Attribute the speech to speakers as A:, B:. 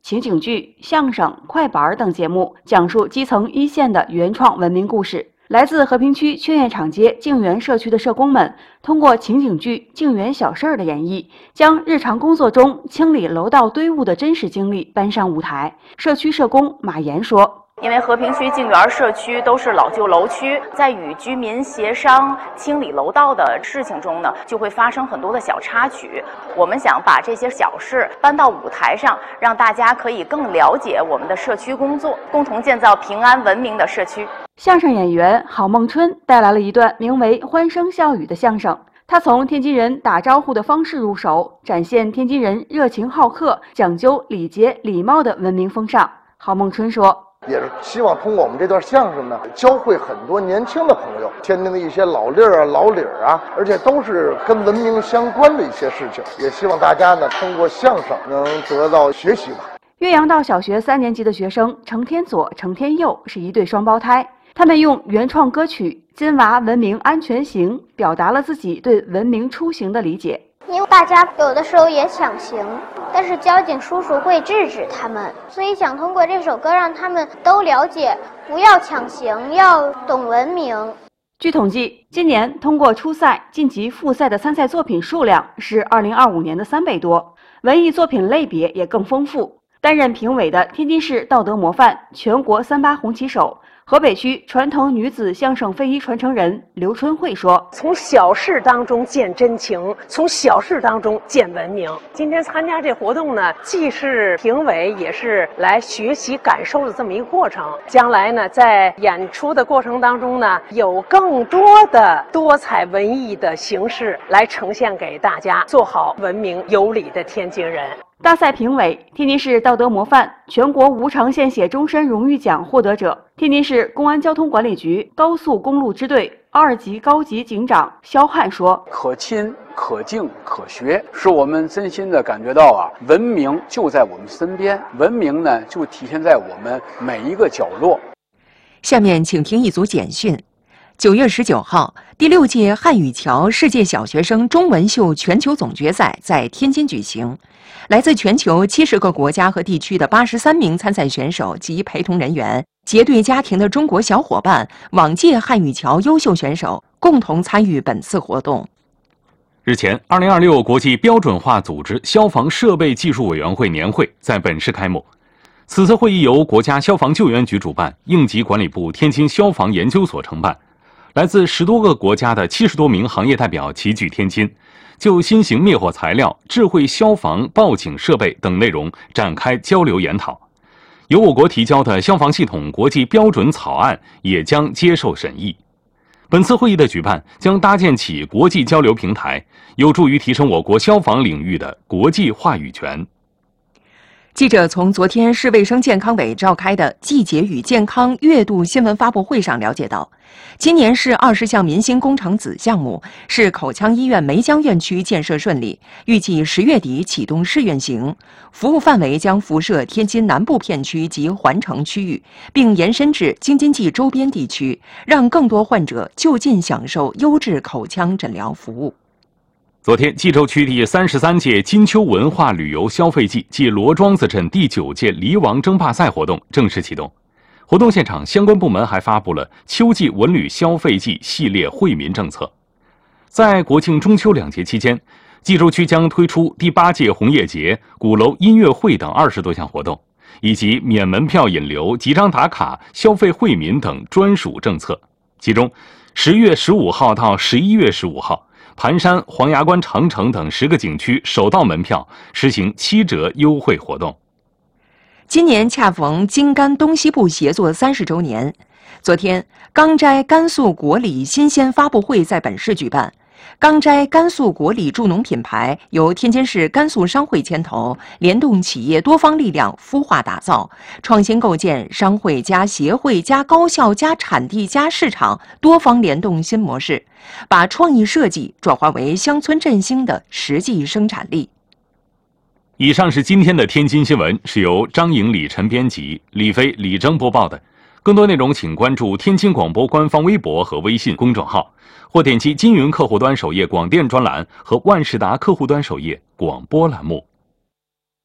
A: 情景剧、相声、快板等节目，讲述基层一线的原创文明故事。来自和平区劝业场街静园社区的社工们，通过情景剧《静园小事儿》的演绎，将日常工作中清理楼道堆物的真实经历搬上舞台。社区社工马岩说。
B: 因为和平区静园社区都是老旧楼区，在与居民协商清理楼道的事情中呢，就会发生很多的小插曲。我们想把这些小事搬到舞台上，让大家可以更了解我们的社区工作，共同建造平安文明的社区。
A: 相声演员郝梦春带来了一段名为《欢声笑语》的相声。他从天津人打招呼的方式入手，展现天津人热情好客、讲究礼节礼貌的文明风尚。郝梦春说。
C: 也是希望通过我们这段相声呢，教会很多年轻的朋友天津的一些老例儿啊、老理儿啊，而且都是跟文明相关的一些事情。也希望大家呢，通过相声能得到学习吧。
A: 岳阳道小学3年级的学生程天左、程天佑是一对双胞胎，他们用原创歌曲《金娃文明安全行》表达了自己对文明出行的理解。
D: 因为大家有的时候也想行，但是交警叔叔会制止他们，所以想通过这首歌让他们都了解，不要抢行，要懂文明。
A: 据统计，今年通过初赛晋级复赛的参赛作品数量是2025年的3倍多，文艺作品类别也更丰富。担任评委的天津市道德模范、全国3·8红旗手、河北区传统女子相声非遗传承人刘春慧说：“
E: 从小事当中见真情，从小事当中见文明。今天参加这活动呢，既是评委，也是来学习感受的这么一个过程。将来呢，在演出的过程当中呢，有更多的多彩文艺的形式来呈现给大家，做好文明有礼的天津人。”
A: 大赛评委，天津市道德模范、全国无偿献血终身荣誉奖获得者，天津市公安交通管理局高速公路支队2级高级警长肖汉说：“
F: 可亲、可敬、可学，是我们真心的感觉到啊，文明就在我们身边，文明呢就体现在我们每一个角落。”
G: 下面请听一组简讯。9月19号，第6届汉语桥世界小学生中文秀全球总决赛在天津举行。来自全球70个国家和地区的83名参赛选手及陪同人员，结对家庭的中国小伙伴，往届汉语桥优秀选手共同参与本次活动。
H: 日前，2026国际标准化组织消防设备技术委员会年会在本市开幕。此次会议由国家消防救援局主办，应急管理部天津消防研究所承办。来自10多个国家的70多名行业代表齐聚天津，就新型灭火材料、智慧消防报警设备等内容展开交流研讨。由我国提交的消防系统国际标准草案也将接受审议。本次会议的举办将搭建起国际交流平台，有助于提升我国消防领域的国际话语权。
G: 记者从昨天市卫生健康委召开的季节与健康月度新闻发布会上了解到，今年市20项民心工程子项目，市口腔医院梅江院区建设顺利，预计10月底启动试运行，服务范围将辐射天津南部片区及环城区域，并延伸至京津冀周边地区，让更多患者就近享受优质口腔诊疗服务。
H: 昨天，冀州区第33届金秋文化旅游消费季暨罗庄子镇第9届梨王争霸赛活动正式启动。活动现场，相关部门还发布了秋季文旅消费季系列惠民政策。在国庆、中秋2节期间，冀州区将推出第8届红叶节、鼓楼音乐会等20多项活动，以及免门票引流、集章打卡、消费惠民等专属政策。其中，10月15号到11月15号，盘山、黄崖关、长城等10个景区首到门票实行7折优惠活动。
G: 今年恰逢京甘东西部协作30周年，昨天钢摘甘肃国礼新鲜发布会在本市举办。钢摘甘肃国礼助农品牌由天津市甘肃商会牵头，联动企业多方力量孵化打造，创新构建商会加协会加高校加产地加市场多方联动新模式，把创意设计转化为乡村振兴的实际生产力。
H: 以上是今天的天津新闻，是由张颖、李晨编辑，李飞、李征播报的。更多内容请关注天津广播官方微博和微信公众号，或点击金云客户端首页广电专栏和万事达客户端首页广播栏目。